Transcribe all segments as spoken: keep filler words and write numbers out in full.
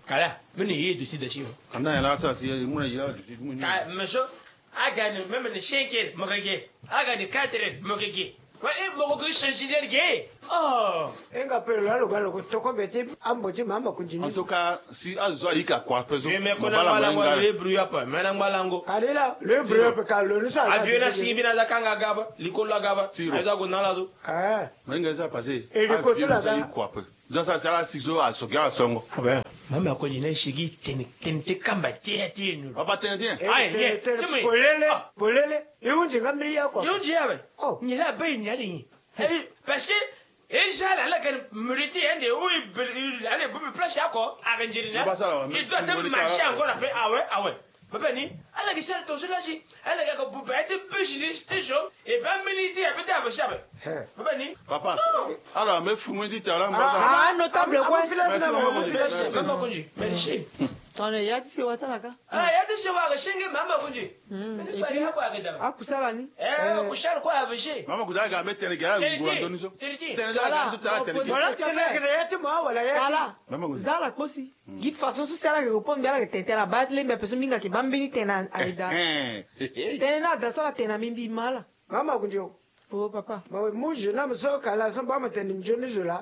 kala mini yi duti da shi anna yana sa sai mun yi da duti mun ka maso aga ne meme ne shenkel mogage aga ne katrin mogage wa e mogogo shenjiner ge oh enga pelo alo galo ko toko beti amboji mama kunjini en tout cas si azo ayika kwa peso me ko na mala ngwa le bru yapa me na ngala ngo kadela le bru yapa ka lo ni sa aviona si bina za kanga gaba likolo gaba aza go nala zo eh menga za passer et le côté là za kwa pe dans ça ça la sizo a soga songo abe mama ko jina shigi ten ten te kamba tie tie nu papa ten ten ai ne timi polele polele yunji ngamri yako yunji yabe oh ni la bay ni ali eh parce que et ça là là que mérite un de où allez vous me place encore avec Angelina il doit te marcher encore après ah ouais ah ouais papa ni ala que ça ton cela si ala que vous pouvez être plus ni station et pas militer à peut être ça papa ni papa alors me fumu dit alors ah notable quoi mama konji merci tone yati se watalaka ah yati se wa shenge mama konji ni bali hapo akida akusala ni eh kushara kwa abishe mama kudaga metene gara ngurando niso tene gara tuta tene voilà tene yati mo wala yati mama zala kosi gi façon sociale que répondre bien que tete la batle mais personne minga ki bambini tena aida tena da sola tena mimbi mala mama kunjo oh papa ba mu jina mso kala so ba mteni njoni zola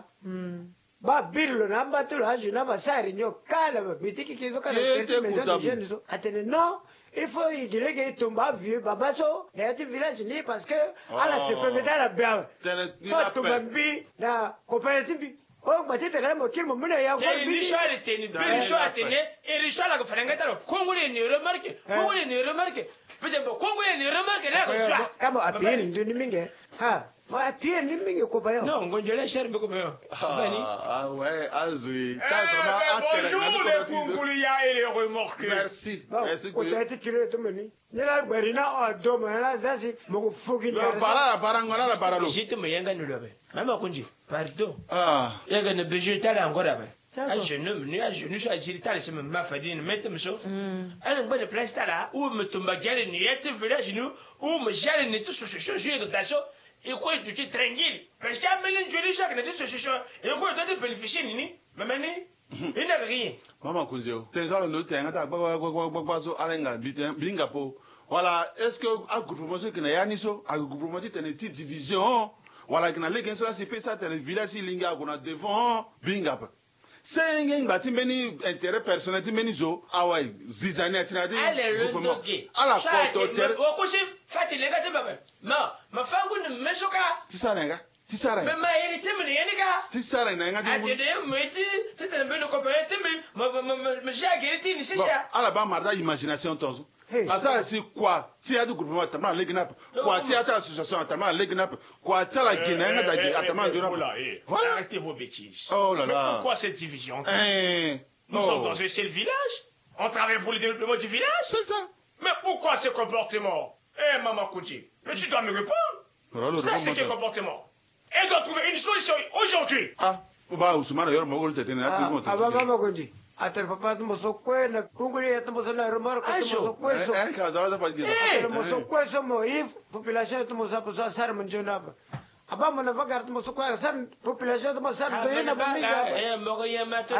ba birlo na batlo ha jina ba sari nyo kala ba bitiki kizo kala kete maison de jeunes so atene non il faut il dirait que tomba vieux baba so na ti village ni parce que ala te permettre la bien faut tomba bi na coopérative oh ba tete na mo kilmo muna ya ko bi share teni bi share teni e rishala ko faranga talo kongole ni remarque kongole ni remarque peut-être kongole ni remarque na ko share kama apien ndini minge ha ma apien ni minge ko bayo non ngonjole share be ko bayo bani ah ouais azui ta vraiment intérêt bonjour les kongoulia et les remorques merci merci ko tete kilo to meni ni la barina o do ma za si mo ko fugi ni bara barangala la baralo jite mo yenga ni lobe mama kunji pardon ah yaga ne beje tala ngora ba a jeune ni a jeune so a jiri tala se ma fadine mette me so ana ngba de place tala ou me tumba gale ni yete village nous ou me jale ni tout so so so je da so e ko tu ti tranquille parce que amene joli chaque ne so so so e ko to te bénéficier ni mama ni ina ka rien mama kunzeo tenzalo no tenga ta gba gba gba gba so alenga binga po voilà est-ce que a groupement ce que na yani so a groupement ti tene ti division wala kina legen so la si pesa tele village linga kuna devant binga pa senge ngati meni intérêt personnel ti meni zo awai zizani atina di groupement ala ko to ter o ko si fati lenga te baba ma ma fangu ni mesoka ti sarenga ti sarenga mais ma hérité me ni ka ti sarenga ngati ati de meti c'était un peu le copain te me ma ma ma j'ai guériti ni c'est ça ala ba marda imagination tonzo asa si quoi ti adu groupement tamna legnap quoi ti ata association tamna legnap quoi ti la guinée ngada gi atama njona voilà arrêtez vos bêtises oh là là mais pourquoi cette division eh nous sommes dans un seul village on travaille pour le développement du village c'est ça mais pourquoi ce comportement eh maman Kouti mais tu dois me répondre ça c'est quel comportement elle doit trouver une solution aujourd'hui ah ba Ousmane yor mo golte tene ati mo ah mama Kouti ater papa tu moso kwe na kunguli tu moso na romar ko tu moso kwe so eh ka dala pa gizo tu moso kwe so mo if population tu moso posa sar manjona aba mo na vagar tu moso kwe sar population tu moso sar do na bamiga eh mo ko yema to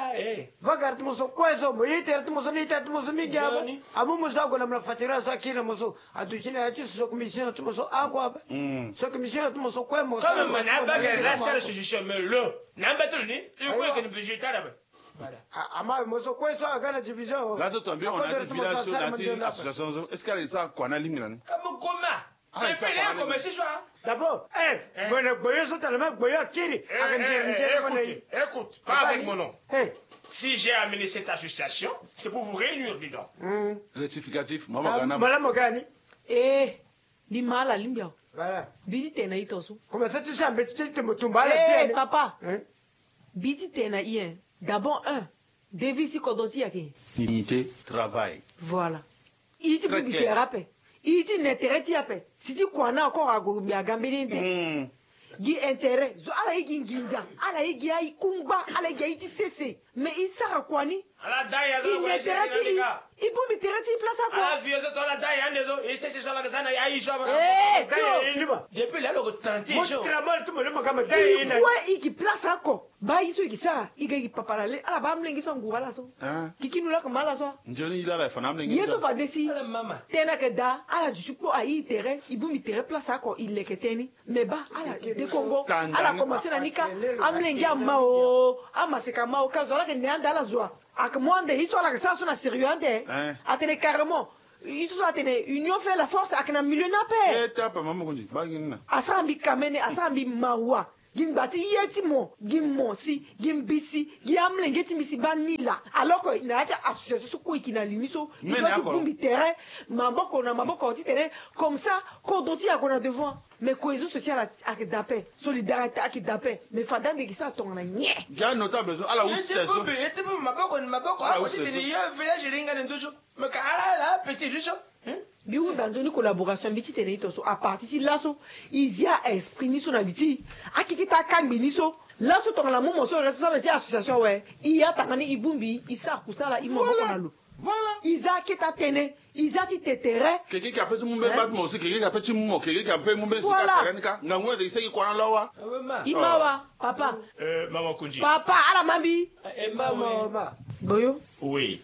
eh vagar tu moso kwe so mo iter tu moso ni iter tu moso mi gaba abu moso ko na mna fatira sa kina moso atuchine ati so commission tu moso akwa so commission tu moso kwe mo comme man abaga la seule solution mais le n'importe ni il faut que nous budgétaire là. Voilà. Ama moso kweso agana division. Là tout tombé on a des villages sur la team association. Est-ce qu'elle ça quoi na limina ni? Comme comment? Ah ça pas comme c'est ça. D'abord, eh, bon boyo so tellement boyo kiri. Écoute, écoute, pas avec mon nom. Si j'ai amené cette association, c'est pour vous réunir dedans. Rectificatif, maman gana. Mala mogani. Eh, di mala limbia. Voilà. Biti tena itoso. Comment ça tu sais mais tu te mutumbala bien. Eh papa. Biti tena ien. D'abord, un, devisi kodoti yake. Unité, travail. Voilà. Iti bibite rape. Iti n'intérêt yape. Si tu connais encore à gourbi à gambelinte. Gi intérêt. Zo ala igi nginja. Ala igi ay kumba. Ala igi iti cessé. Mais il sera quoi ni? Ala daya il n'intérêt ibu mi tere ti place à quoi ah vieux ça la taille hein déso et c'est ça la casana ya isho eh tio depuis là le trente mo jours tramal tu mo le makama dai ina kwa iki place à quoi ba iso iki sa iga iki paparale ala ba mlengi so ngwala so kikinu la kamala so njoni ila la fana mlengi yeso fa desi mama tena ke da ala du supo ayi tere ibu mi tere place à quoi il le keteni mais ba ala de Congo ala commencer na nika amlengi amao amaseka mao kazola ke neanda ala zoa akmonde iso la sa so na sérieux ande atene carrément iso so atene union fait la force akena milieu na pe eh tapa mama konji bagina asambi kamene asambi mawa gimbati yeti mo gimmo si gimbisi giamlenge timisi banila alors que na ata association so ko ikina limiso il faut bumbi terrain maboko na maboko ti terrain comme ça ko doti akona devant mais cohésion sociale ak dape solidarité ak dape mais fadande ki sa tonga na nye ga notable ala où c'est so et tu maboko ni maboko ako ti ni yo village ringa ndojo mais ka ala petit lucho biou dans une collaboration biti tenito so à partir si là so izia exprimer son aliti akikita kambi so là so tonga la momo so responsable de association ouais iya tangani ibumbi isa kusala imo boko na lo voilà isa kita tene isa ti tetere quelqu'un qui a fait tout monde battre moi aussi quelqu'un qui a fait tout monde quelqu'un qui a fait mon besi ka terrain ngangwe de seki kwa lawa imawa papa euh maman Kunji papa ala mambi eh maman boyo oui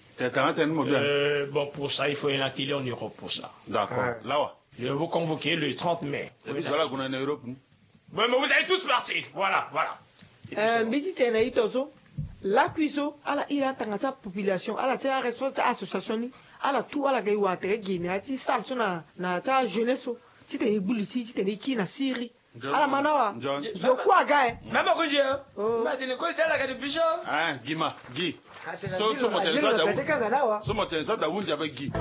Euh, bon, pour ça, il faut un atelier en Europe pour ça. D'accord. Là, je vais vous convoquer le trente mai. Et puis voilà qu'on est en Europe. Oui, mais vous allez tous partir. Voilà, voilà. Euh, Biti Tenaïtozo, la cuisson, à la ira tangasa population, à la tia responsable association, à la tout à la gaïwa guinée, à ti salso na na ta jeunesse, ti te bulisi, ti te ki na Syrie. Ala manawa. Je crois gars. Maman Kunji. Ma tene ko tala ka de bicho. Ah, Gima, Gi. So so mo tene so da. So mo tene so da wunja ba Gi.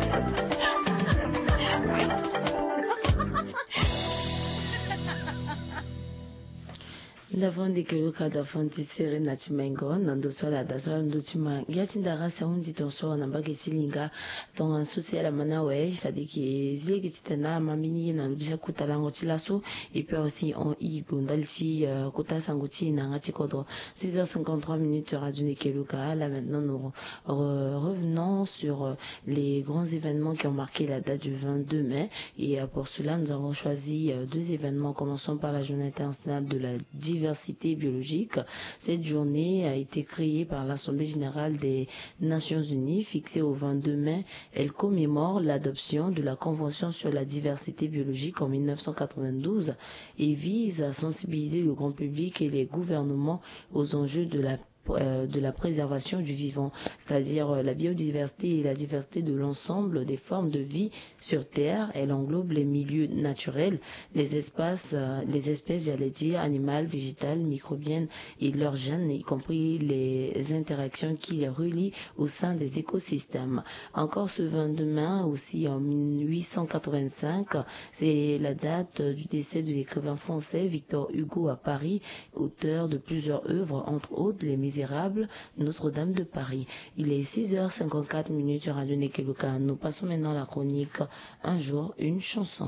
Ndafondi keluka dafondi sere natimengo nando sola da sola ndotima yatinda sa undi tonso na mbage silinga ton social manawe fadiki zileki titana mamini na ndisha kutalango tilaso et puis aussi en igondalti kota sanguti na ngati kodro six heures cinquante-trois minutes radio keluka. Là maintenant nous revenons sur les grands événements qui ont marqué la date du vingt-deux mai et pour cela nous avons choisi deux événements. Commençons par la journée internationale de la diversité biologique. Cette journée a été créée par l'Assemblée générale des Nations unies, fixée au vingt-deux mai. Elle commémore l'adoption de la Convention sur la diversité biologique en mille neuf cent quatre-vingt-douze et vise à sensibiliser le grand public et les gouvernements aux enjeux de la de la préservation du vivant, c'est-à-dire la biodiversité et la diversité de l'ensemble des formes de vie sur Terre. Elle englobe les milieux naturels, les espaces, les espèces, j'allais dire, animales, végétales, microbiennes et leurs gènes, y compris les interactions qui les relient au sein des écosystèmes. Encore ce vingt-deux mai, aussi en mille huit cent quatre-vingt-cinq, c'est la date du décès de l'écrivain français Victor Hugo à Paris, auteur de plusieurs œuvres, entre autres Les Misérables, Notre-Dame de Paris. Il est six heures cinquante-quatre minutes sur Radio Nekeluka. Nous passons maintenant à la chronique Un jour, une chanson.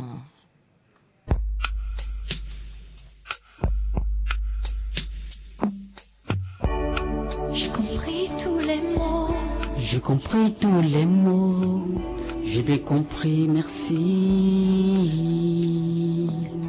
J'ai compris tous les mots. J'ai compris tous les mots. J'ai bien compris, merci.